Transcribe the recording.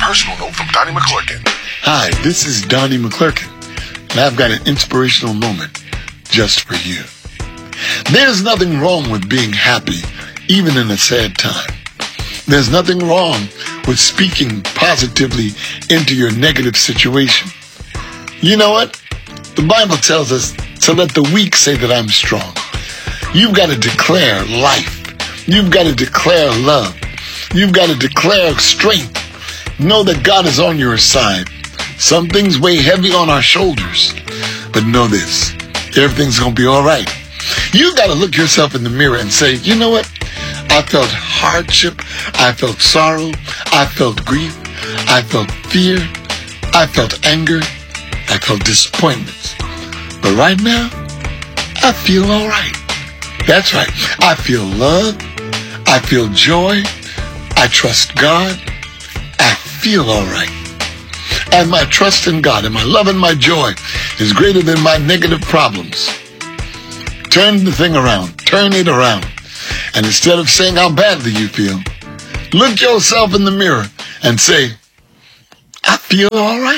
personal note from Donnie McClurkin. Hi, this is Donnie McClurkin, and I've got an inspirational moment just for you. There's nothing wrong with being happy, even in a sad time. There's nothing wrong with speaking positively into your negative situation. You know what? The Bible tells us to let the weak say that I'm strong. You've got to declare life. You've got to declare love. You've got to declare strength. Know that God is on your side. Some things weigh heavy on our shoulders, but know this, everything's going to be all right. You've got to look yourself in the mirror and say, you know what? I felt hardship. I felt sorrow. I felt grief. I felt fear. I felt anger. I felt disappointments. But right now, I feel all right. That's right. I feel love. I feel joy. I trust God. I feel all right. And my trust in God and my love and my joy is greater than my negative problems. Turn the thing around. Turn it around. And instead of saying how badly you feel, look yourself in the mirror and say, I feel all right.